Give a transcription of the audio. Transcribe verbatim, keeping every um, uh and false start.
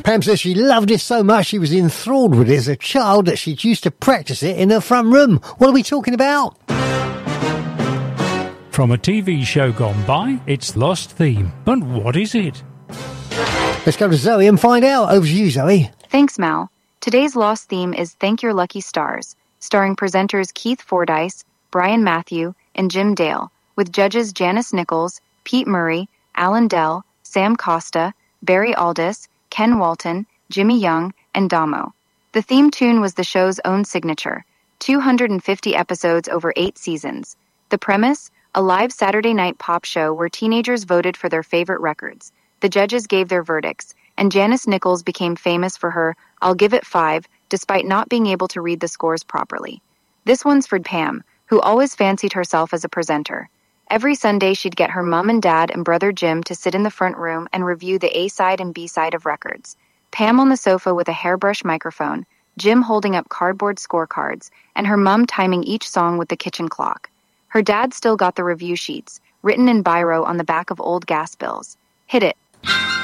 Pam says she loved it so much she was enthralled with it as a child that she'd used to practice it in her front room. What are we talking about? From a T V show gone by, it's Lost Theme. But what is it? Let's go to Zoe and find out. Over to you, Zoe. Thanks, Mal. Today's Lost Theme is Thank Your Lucky Stars, starring presenters Keith Fordyce, Brian Matthew, and Jim Dale, with judges Janice Nichols, Pete Murray, Alan Dell, Sam Costa, Barry Aldis, Ken Walton, Jimmy Young, and Damo. The theme tune was the show's own signature, two hundred fifty episodes over eight seasons. The premise? A live Saturday night pop show where teenagers voted for their favorite records. The judges gave their verdicts, and Janice Nichols became famous for her I'll Give It Five, despite not being able to read the scores properly. This one's for Pam, who always fancied herself as a presenter. Every Sunday she'd get her mom and dad and brother Jim to sit in the front room and review the A-side and B-side of records. Pam on the sofa with a hairbrush microphone, Jim holding up cardboard scorecards, and her mom timing each song with the kitchen clock. Her dad still got the review sheets, written in biro on the back of old gas bills. Hit it.